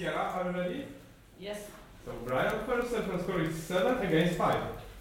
Sierra, are you ready? Yes. So Brian first set and score is 7 against 5.